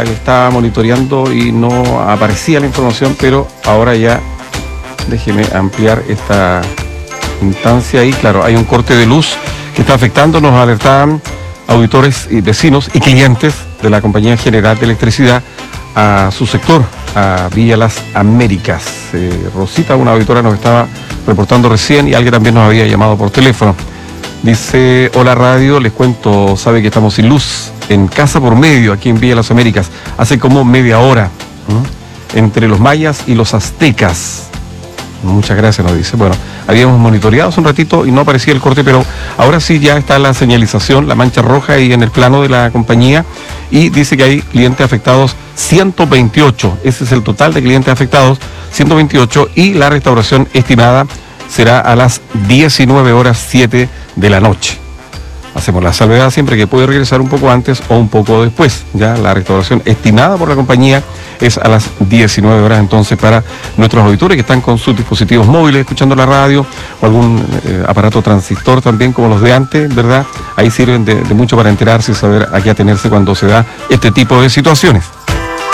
que estaba monitoreando y no aparecía la información, pero ahora ya déjeme ampliar esta instancia y claro, hay un corte de luz que está afectando, nos alertaban auditores y vecinos y clientes de la Compañía General de Electricidad a su sector, a Villa Las Américas. Rosita, una auditora, nos estaba reportando recién y alguien también nos había llamado por teléfono. Dice, hola radio, les cuento, sabe que estamos sin luz en Casa por Medio, aquí en Villa Las Américas, hace como media hora, entre los mayas y los aztecas. Muchas gracias, nos dice. Bueno, habíamos monitoreado hace un ratito y no aparecía el corte, pero ahora sí ya está la señalización, la mancha roja ahí en el plano de la compañía y dice que hay clientes afectados 128. Ese es el total de clientes afectados, 128, y la restauración estimada será a las 19:07 de la noche. Hacemos la salvedad siempre que puede regresar un poco antes o un poco después. Ya la restauración estimada por la compañía es a las 19 horas, entonces para nuestros auditores que están con sus dispositivos móviles escuchando la radio o algún aparato transistor también como los de antes, ¿verdad? Ahí sirven de mucho para enterarse y saber a qué atenerse cuando se da este tipo de situaciones.